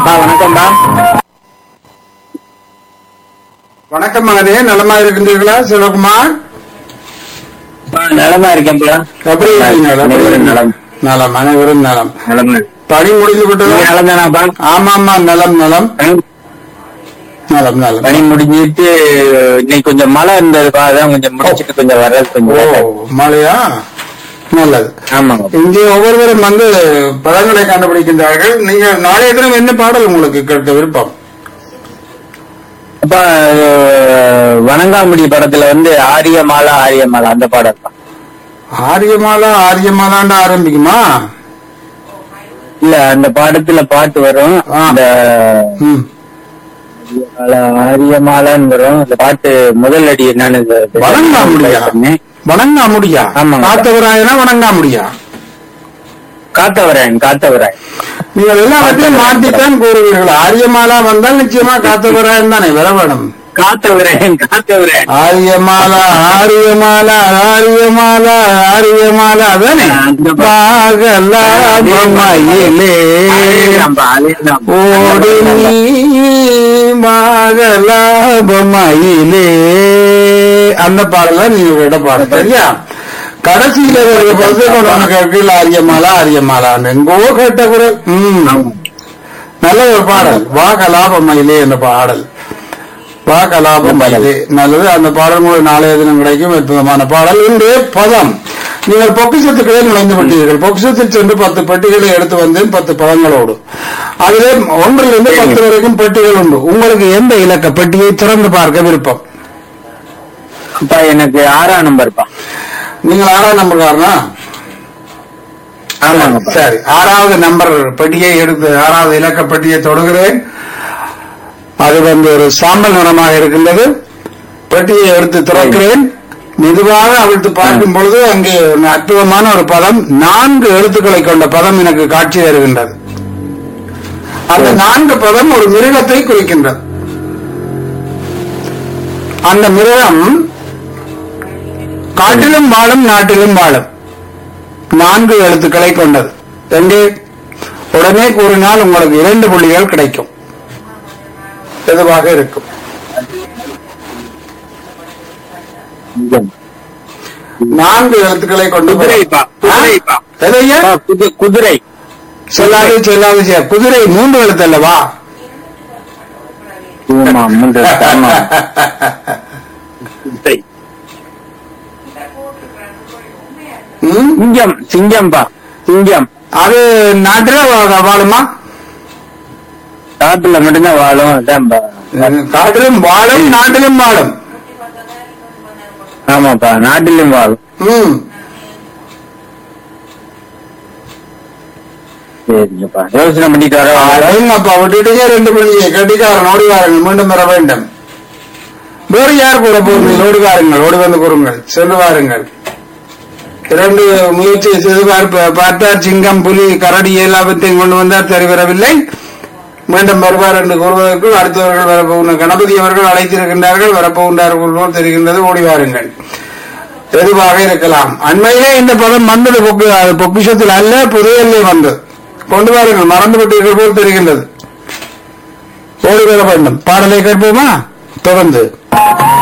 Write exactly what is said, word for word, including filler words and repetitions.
வணக்கம்டா. வணக்கம் மகனே, நலமா இருக்கின்றீர்களா சிவகுமார்? நலமா இருக்கேன்ப்பா. எப்படி இருக்கீங்க? அனைவரும் நலம். நலம், அனைவரும் நலம். நலம். பணி முடிந்து விட்டதா? நீங்க நலம் தானாப்பா? ஆமா ஆமா, நலம் நலம் நலம் நலம். பணி முடிஞ்சிட்டு இன்னைக்கு கொஞ்சம் மழை இருந்ததுப்பா, அதான் கொஞ்சம் முடிச்சிட்டு கொஞ்சம் வர்றது ஓ, கொஞ்சம். மழையா? நல்லது. ஆமாங்க. இங்கே ஒவ்வொருவரும் வந்து படங்களை கண்டுபிடிக்கின்றார்கள். நீங்க நாளைய தினம் என்ன பாடல் உங்களுக்கு கேட்க விருப்பம்? அப்பா வணங்காமுடி படத்துல வந்து ஆரியமாலா ஆரியமாலா அந்த பாடம் தான். ஆரியமாலா ஆரியமாலான்னு ஆரம்பிக்குமா? இல்ல, அந்த பாடத்துல பாட்டு வரும். ஆ. அந்த ம். ஆரியமாலான்னு வரும். அந்த பாட்டு முதல் அடி என்னன்னு வணங்கா முடியா? வணங்கா முடியா? ஆமாங்க. காத்தவராயனா வணங்கா முடியா? காத்தவராயன் காத்தவராயன். நீங்கள் எல்லாவற்றையும் மாற்றித்தான் கூறுவீர்கள். ஆரியமாலா வந்தால் நிச்சயமா காத்தவராயன் தானே வர வேணும். காத்தவராயன் காத்தவராயன். ஆரியமாலா ஆரியமாலா ஆரியமாலா ஆரியமாலா அதானே? அந்த மயிலே ஓடி நீ மயிலே, அந்த பாடலாம் நீங்க விட பாடம் சரியா? கடைசியில ஒரு பகுதி கொண்டு கேட்கல ஆரியமாலா ஆரியமாலான்னு எங்கோ கேட்ட குரல். உம் நல்ல ஒரு பாடல். வா கலாபமயிலே என்ற பாடல். வா கலாபமயிலே நல்லது. அந்த பாடல் உங்களுக்கு நாளைய தினம் கிடைக்கும். அற்புதமான பாடல். இன்று பதம். நீங்கள் பொக்கிஷத்துக்களை நுழைந்து விட்டீர்கள். பொக்கிஷத்தில் சென்று பத்து பெட்டிகளை எடுத்து வந்தேன், பத்து பதங்களோடு. அதிலே ஒன்றிலிருந்து பத்து வரைக்கும் பெட்டிகள் உண்டு. உங்களுக்கு எந்த இலக்க பெட்டியை திறந்து பார்க்க விருப்பம்? அப்பா எனக்கு ஆறாம் நம்பர்ப்பா. நீங்கள் ஆறாம் நம்பர்காரனா? ஆமாங்க. சரி, ஆறாவது நம்பர் பெட்டியை எடுத்து ஆறாவது இலக்க பெட்டியை தொடுகிறேன். அது வந்து ஒரு சாம்பல் நிறமாக இருக்கின்றது. பெட்டியை எடுத்து திறக்கிறேன். மெதுவாக அவிழ்த்து பார்க்கும் பொழுது அங்கே ஒரு அற்புதமான ஒரு பதம், நான்கு எழுத்துக்களை கொண்ட பதம் எனக்கு காட்சி தருகின்றது. அந்த நான்கு பதம் ஒரு மிருகத்தை குறிக்கின்றது. அந்த மிருகம் காட்டிலும் வாழும், நாட்டிலும் வாழும். நான்கு எழுத்துக்களை கொண்டது. எங்கே? உடனே கூறினால் உங்களுக்கு இரண்டு புள்ளிகள் கிடைக்கும். எதுவாக இருக்கும்? நான்கு எழுத்துக்களை கொண்டு குதிரைப்பா. குதிரைப்பா. எதையா? குது- குதிரை. சொல்லாது சொல்லாது செய். குதிரை மூன்று எழுத்து அல்லவா? ஆமா, மூன்று எழுத்து. ஆமா. குதிரை. ம்? சிங்கம். சிங்கம்பா. சிங்கம். அது நாட்டில வா- வாழுமா? காட்டுல மட்டும்தான் வாழும். அதான்பா. காட்டிலும் வாழும், நாட்டிலும் வாழும். ஆமாப்பா, நாட்டிலும் வாழும். ம். சரிங்கப்பா, யோசனை பண்ணிட்டு வர. அப்பா விட்டுட்டீங்க ரெண்டு மணிக்கு. கட்டிக்காரன் ஓடிவாருங்கள், மீண்டும் பெற வேண்டும். வேறு யார் கூட போகிறீர்கள்? ஓடிவாருங்கள், ஓடி வந்து கூறுங்கள், சொல்லுவாருங்கள். இரண்டு முயற்சி செய்து பார்ப்ப- பார்த்தார். சிங்கம், புலி, கரடி எல்லாவற்றையும் கொண்டு வந்தார், சரி வரவில்லை. மீண்டும் வருவார் என்று கூறுவதற்குள் அடுத்தவர்கள் வரப்போகின்ற கணபதி அவர்கள் அழைத்திருக்கின்றார்கள். வரப்போகின்றார்கள் போல் தெரிகின்றது. ஓடிவாருங்கள். எதுவாக இருக்கலாம். அண்மையிலே இந்த பதம் வந்தது. பொக்கு பொக்கிஷத்தில் அல்ல, புதையல்லே வந்தது. கொண்டு வாருங்கள். மறந்து விட்டீர்கள் போல் தெரிகின்றது. ஓடி வர வேண்டும். பாடலை கேட்போமா? தொடர்ந்து